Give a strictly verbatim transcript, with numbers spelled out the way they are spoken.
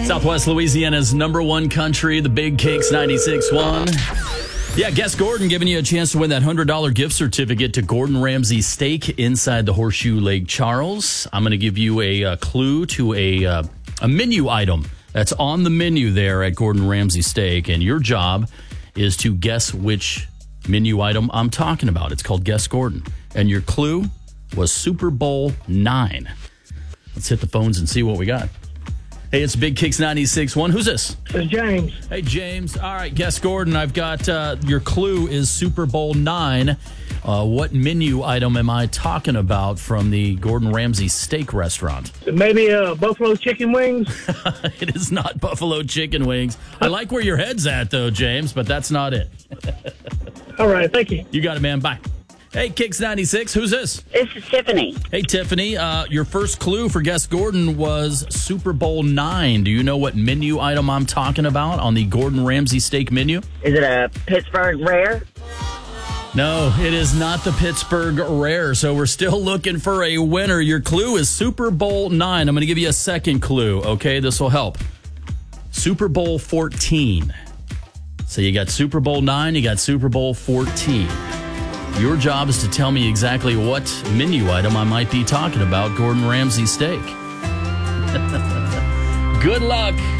Southwest Louisiana's number one country, the Big Cakes ninety-six point one. Yeah, Guess Gordon giving you a chance to win that one hundred dollars gift certificate to Gordon Ramsay Steak inside the Horseshoe Lake Charles. I'm going to give you a, a clue to a, uh, a menu item that's on the menu there at Gordon Ramsay Steak, and your job is to guess which menu item I'm talking about. It's called Guess Gordon, and your clue was Super Bowl nine. Let's hit the phones and see what we got. Hey, it's Big Kicks ninety-six point one. Who's this? It's James. Hey, James. All right, Guess Gordon. I've got uh, your clue is Super Bowl nine. Uh, what menu item am I talking about from the Gordon Ramsay Steak restaurant? Maybe uh, buffalo chicken wings? It is not buffalo chicken wings. I like where your head's at, though, James, but that's not it. All right, thank you. You got it, man. Bye. Hey, Kicks ninety-six. Who's this? This is Tiffany. Hey, Tiffany. Uh, your first clue for Guess Gordon was Super Bowl nine. Do you know what menu item I'm talking about on the Gordon Ramsay Steak menu? Is it a Pittsburgh Rare? No, it is not the Pittsburgh Rare, so we're still looking for a winner. Your clue is Super Bowl nine. I'm going to give you a second clue, okay? This will help. Super Bowl fourteen. So you got Super Bowl nine, you got Super Bowl fourteen. Your job is to tell me exactly what menu item I might be talking about, Gordon Ramsay Steak. Good luck.